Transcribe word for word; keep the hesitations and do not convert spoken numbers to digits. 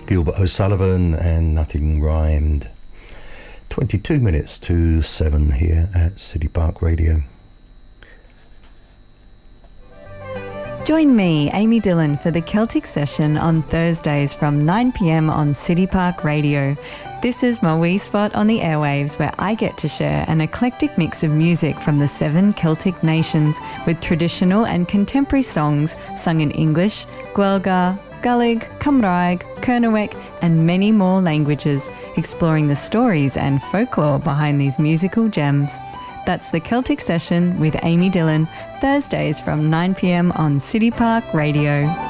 Gilbert O'Sullivan and Nothing Rhymed. twenty-two minutes to seven here at City Park Radio. Join me, Amy Dillon, for the Celtic Session on Thursdays from nine p m on City Park Radio. This is my wee spot on the airwaves where I get to share an eclectic mix of music from the seven Celtic nations with traditional and contemporary songs sung in English, Guelga, Gaelic, Cymraeg, Kernewek and many more languages, exploring the stories and folklore behind these musical gems. That's the Celtic Session with Amy Dillon, Thursdays from nine p m on City Park Radio.